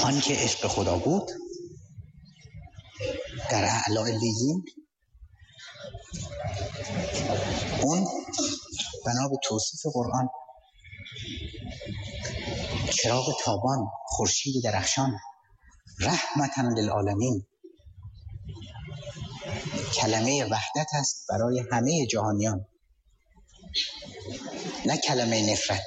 آن که عشق خدا بود در اعلی علیین، اون بنا به توصیف قرآن چراغ تابان، خورشید درخشان، رحمتاً للعالمین، کلمه وحدت است برای همه جهانیان، نه کلمه نفرت.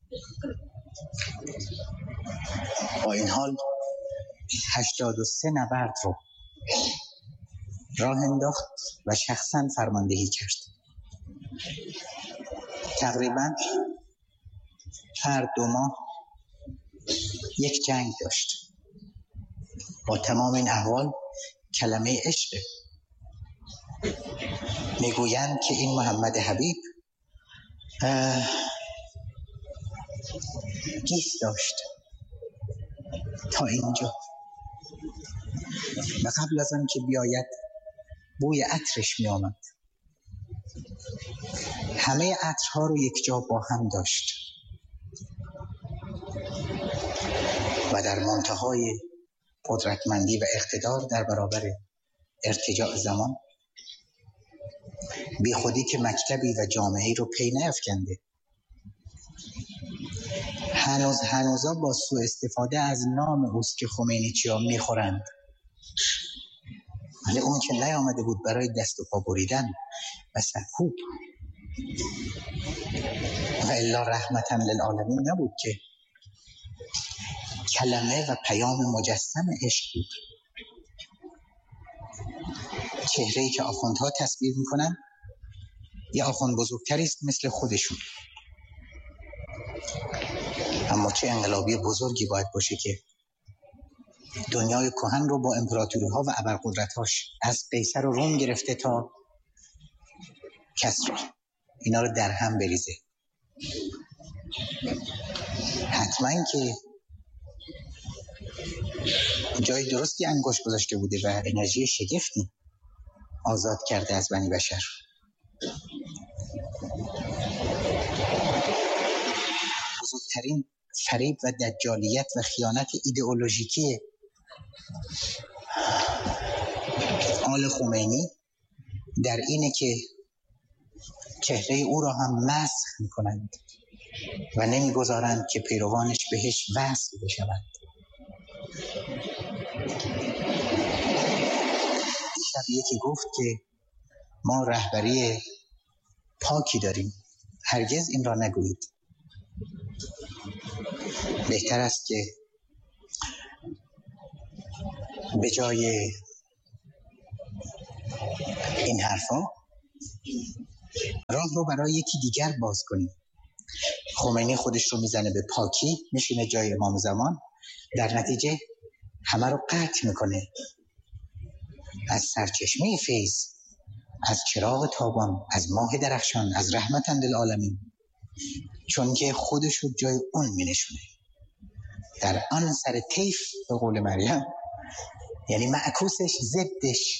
با این حال 83 نبرد رو راه انداخت و شخصاً فرماندهی کرد. تقریباً هر 2 ماه یک جنگ داشت. با تمام این احوال کلمه عشق، میگویند که این محمد حبیب گیس داشت تا اینجا و قبل از آن که بیاید بوی عطرش می آمد. همه عطرها رو یک جا با هم داشت و در منتهای قدرتمندی و اقتدار در برابر ارتجاع زمان، بی خودی که مکتبی و جامعه‌ای رو پی نیفکنده، هنوزا با سوء استفاده از نام اوست که خمینی‌چی‌ها میخورند، ولی اون که نیامده بود برای دست و پا بریدن و سرکوب و الا رحمتاً للعالمین نبود که کلمه و پیام مجسم عشق بود. چهره‌ای که آخوندها تصویر میکنن یه آخوند بزرگتری است مثل خودشون، اما چه انقلابی بزرگی باید باشه که دنیای کهن رو با امپراتوری‌ها و ابرقدرت‌هاش از قیصر و روم گرفته تا کسری اینا رو در هم بریزه. حتما که جای درستی انگشت گذاشته بوده و انرژی شگفتی آزاد کرده از بنی بشر. بزرگترین فریب و دجالیت و خیانت ایدئولوژیکی آل خمینی در اینه که چهره او را هم مسخ می‌کنند و نمی‌گذارند که پیروانش بهش وصل بشوند. دیشب یکی گفت که ما رهبری پاکی داریم. هرگز این را نگویید. بهتر است که به جای این حرفا راه رو برای یکی دیگر باز کنیم. خمینی خودش رو میزنه به پاکی، میشینه جای امام زمان، در نتیجه همه رو قطع میکنه از سرچشمه فیض، از چراغ تابان، از ماه درخشان، از رحمتاً للعالمین، چون که خودش رو جای اون مینشونه در آن سر طیف، به قول مریم، یعنی معکوسش، ضدش.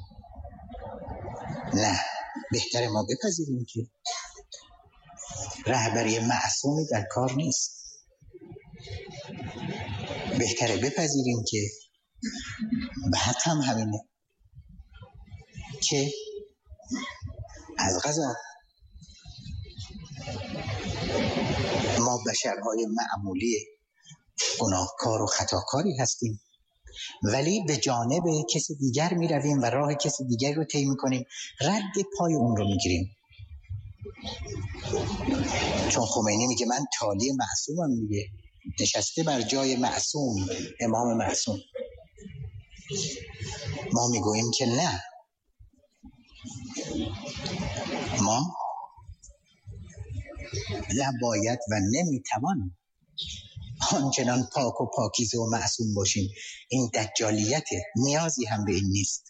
نه، بهتر ما بپذیریم که رهبری معصومی در کار نیست. بهتره بپذیریم که بعد هم همینه که از قضا ما بشرهای معمولی گناهکار و خطاکاری هستیم، ولی به جانب کسی دیگر می رویم و راه کسی دیگر رو طی می کنیم، رد پای اون رو می گیریم. چون خمینی میگه من تالی معصومم دیگه، نشسته بر جای معصوم، امام معصوم. ما میگوییم که نه، ما نباید و نمیتوان آنچنان پاک و پاکیزه و معصوم باشیم. این دجالیته، نیازی هم به این نیست.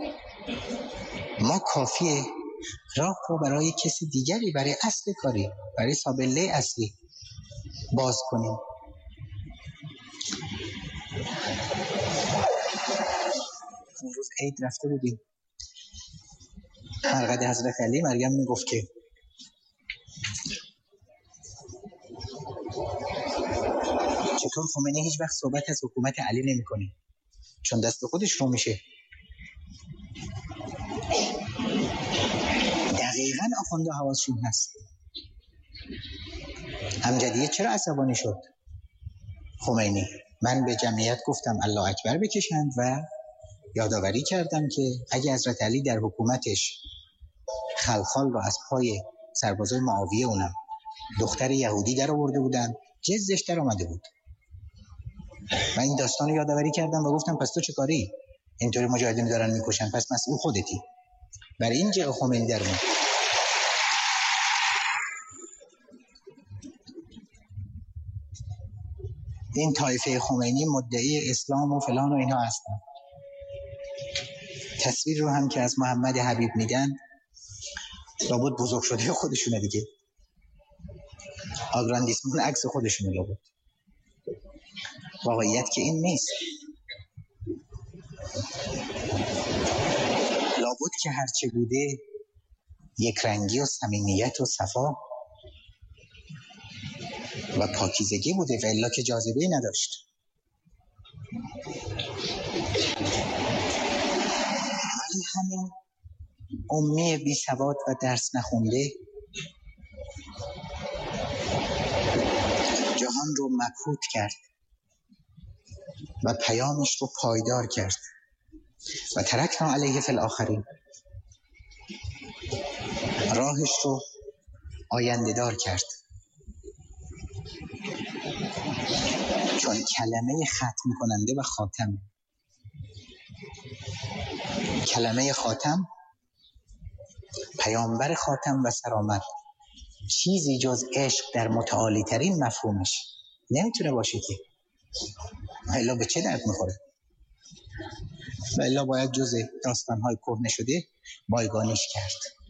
ما کافیه راه رو برای کسی دیگری، برای اصل کاری، برای سابله اصلی باز کنیم. اون روز عید رفته بودیم مرقد حضرت علی. مریم میگفت که چطور خمینی هیچ وقت صحبت از حکومت علی نمی‌کنه؟ چون دست خودش رو میشه. دقیقاً آخونده حواسشون هست. امجدیه چرا عصبانی شد؟ خمینی من به جمعیت گفتم الله اکبر بکشند و یادآوری کردم که اگه حضرت علی در حکومتش خلخال رو از پای سربازای معاویه اونم دختر یهودی در آورده بودن، جزش در آمده بود. من این داستان رو یادآوری کردم و گفتم پس تو چه کاری؟ اینطوری مجاهدین دارن میکشن، پس مسئول خودتی. برای این جه خمینی در اومد. این طایفه خمینی مدعی اسلام و فلان و اینا هستن. تصویر رو هم که از محمد حبیب میدن لابد بزرگ شده خودشونه دیگه. آگراندیسمون عکس خودشونه لابد. واقعیت که این نیست. لابد که هرچه بوده یک رنگی و صمیمیت و صفا و پاکیزگی بوده و الا که جاذبه نداشت. ولی همین امی بی سواد و درس نخونده جهان رو مبهوت کرد و پیامش رو پایدار کرد و ترکنا علیه فی الاخرین، راهش رو آینده دار کرد. چون کلمه ختم کننده و خاتم، کلمه خاتم، پیامبر خاتم و سرآمد، چیزی جز عشق در متعالی ترین مفهومش نمیتونه باشه که. الا به چه درد میخوره؟ و الا باید جز داستانهای کهنه شده بایگانیش کرد.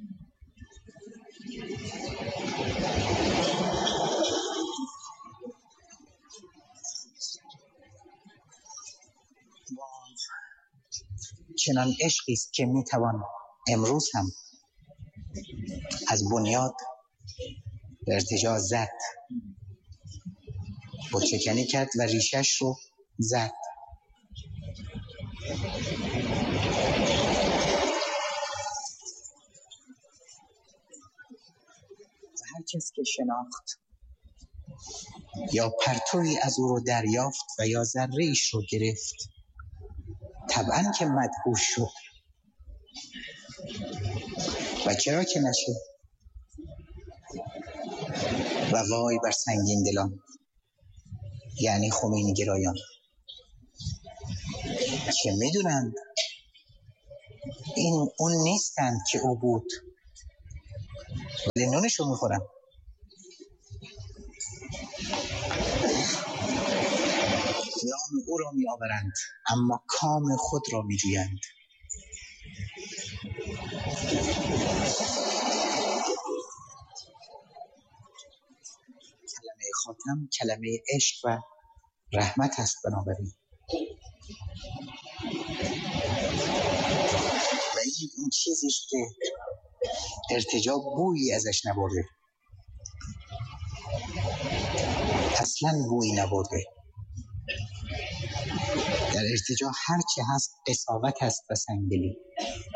چنان عشقی است که میتوان امروز هم از بنیاد به ارتجاع زد، بتشکنی کرد و ریشش رو زد. و هر کس که شناخت یا پرتوی از او رو دریافت و یا ذره ایش رو گرفت، طبعاً که مدهوش شد. و چرا که نشه؟ و وای بر سنگین دلان، یعنی خمینی گرایان، که میدونند این اون نیستند که او بود، ولی نونشو میخورن. نام او را میآورند اما کام خود را میجویند. کلمه خاتم کلمه عشق و رحمت است. بنابراین و این اون چیزیست که ارتجاع بویی ازش نبرده، اصلا بویی نبرده. در ارتجاع هرچه هست قساوت هست و سنگدلی.